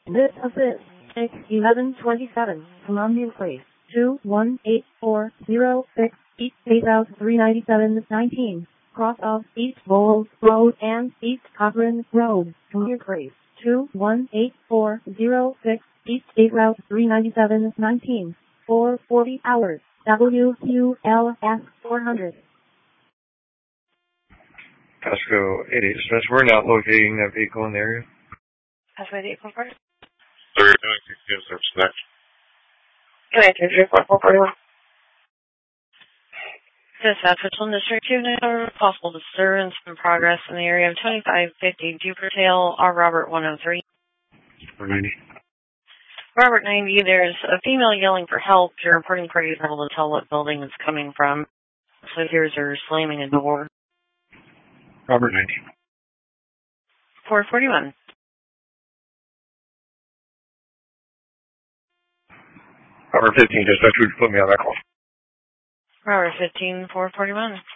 This assist 1127 Columbia Place 21840 East State Route 397-19 cross of East Bowles Road and East Cochrane Road, Columbia Place 21840 East State Route 397-19 for 40 hours. WQLS 400. Pasco 88 dismissed. We're not locating that vehicle in the area. Pasco 88 440. They're doing CCS service next. Can I turn 441? Dispatch, Richland District 2 now. Possible disturbance in progress in the area of 2550 Dupertail, R. Robert 103. 490. Robert 90, there's a female yelling for help. Your reporting party is able to tell what building it's coming from. So here's her slamming a door. Robert 90. 441. Robert 15, dispatch, would you put me on that call? Robert 15, 441.